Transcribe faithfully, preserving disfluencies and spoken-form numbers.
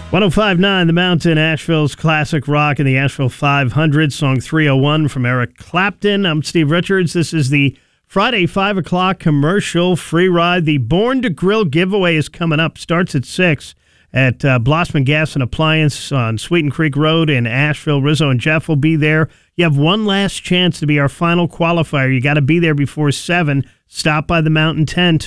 one oh five point nine The Mountain, Asheville's classic rock, and the Asheville five hundred, song three oh one from Eric Clapton. I'm Steve Richards. This is the Friday five o'clock commercial free ride. The Born to Grill giveaway is coming up. Starts at six at uh, Blossman Gas and Appliance on Sweeten Creek Road in Asheville. Rizzo and Jeff will be there. You have one last chance to be our final qualifier. You got to be there before seven. Stop by the Mountain Tent.